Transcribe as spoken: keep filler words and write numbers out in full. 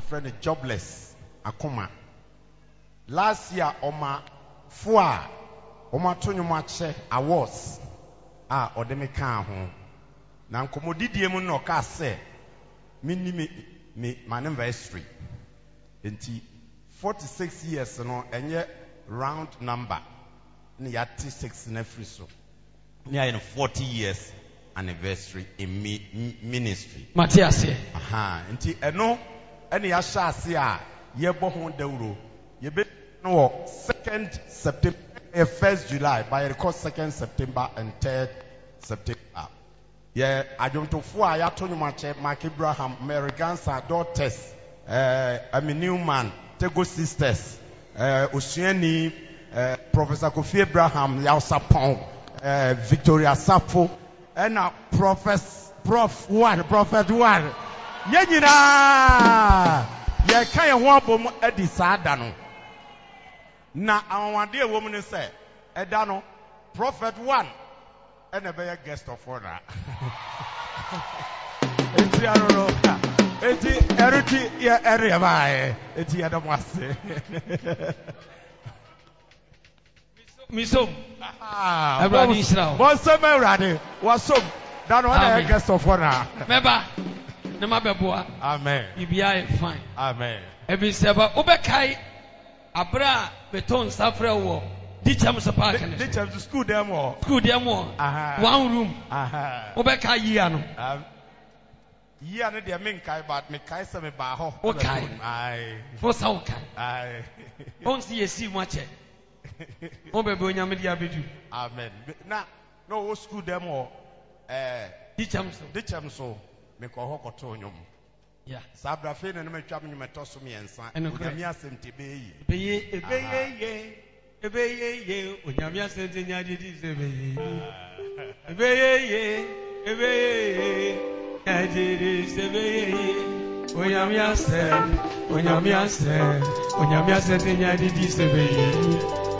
friend jobless akoma. Last year oma four oma tonyumache awards ah odemeka ho. Na nkomodidie mu no ka se minni me me anniversary. Enti forty-six years no enye round number. Ni yati six na free so. Ni ayi forty years anniversary in mi, ministry. Matthias. Aha. Enti eno eni ya sha ase a ye bo ho dawro. Ye be no second September, uh, first July, by record second September and third September. Yeah, I don't know for I told you much. Mark Abraham, Mary Gansa, daughters, uh, I'm a new man, Tego sisters, uh, Oceani, uh, Professor Kofi Abraham, Yao Sapon, uh, Victoria Sapo, and now Professor Prof one, Prophet one. Yenina, yeah, kind of one bomb at the Sadano. Na our dear woman say, Edano, Prophet one, and a better guest of honor. It's the other, it's the Eriti, yeah, area, it's the other one. Misom, ah, Abraham Israel. What's some ready? What's some? That one a guest of honor. Remember, no matter what. Amen. You be fine. Amen. Every seba, Obekai. Abra beton safra wo dicham so park ne dicham school dem wo school dem wo one room aha obeka yia no um yia no de me nkai but me kai se me ba ho okay ai for sa okay ai on see esi mo che on be bo nyame dia bedu amen na no wo school dem wo eh dicham so dicham so me ko ho koto nyom. Yeah. Sabra fe na me twa me meto so me ensa. Onyame asente be yi. Be ye ebe ye ye. Ebe ye ye onyame asente nya didi se be ye. Ebe ye ye. Ebe ye ye. Nya didi se be ye. Onyame asente. Onyame asente. Onyame asente nya didi se be ye.